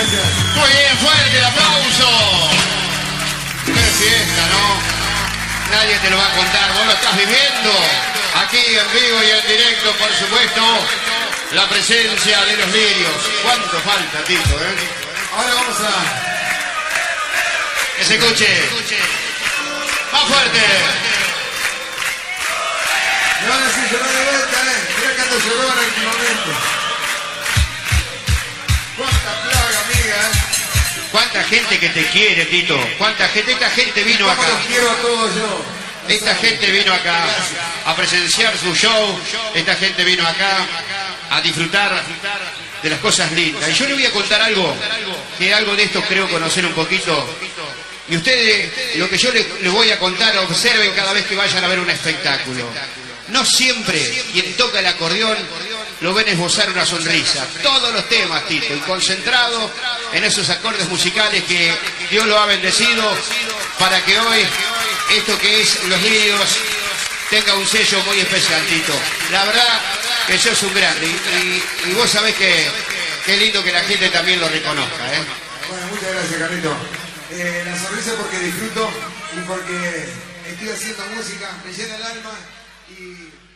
gracias. Muy bien, fuerte el aplauso. Qué fiesta, ¿no? Nadie te lo va a contar, vos lo estás viviendo. Aquí en vivo y en directo, por supuesto, la presencia de los lirios. ¿Cuánto falta, Tito, Ahora vamos a... Que se escuche. Más fuerte. Me van a decir llorar de vuelta, Mirá que ando llorona en este momento. Cuánta plaga, amiga, Cuánta gente que te quiere, Tito. Cuánta gente, esta gente vino acá. Los quiero a todos yo. Esta gente vino acá a presenciar su show. Esta gente vino acá a disfrutar de las cosas lindas. Y yo le voy a contar algo, que algo de esto creo conocer un poquito. Y ustedes, lo que yo les voy a contar, observen cada vez que vayan a ver un espectáculo. No siempre quien toca el acordeón lo ven esbozar una sonrisa. Todos los temas, Tito, y concentrado en esos acordes musicales que Dios lo ha bendecido para que hoy esto que es Los Lirios tenga un sello muy especial, Tito. La verdad que sos un grande y vos sabés que qué lindo que la gente también lo reconozca, Bueno, muchas gracias, Carlito. La sonrisa porque disfruto y porque estoy haciendo música, me llena el alma y...